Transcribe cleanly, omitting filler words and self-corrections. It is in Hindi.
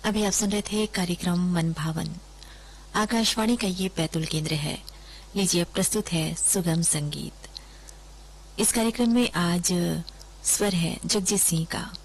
अभी आप सुन रहे थे कार्यक्रम मन भावन। आकाशवाणी का ये बैतूल केंद्र है। लीजिए प्रस्तुत है सुगम संगीत। इस कार्यक्रम में आज स्वर है जगजीत सिंह का।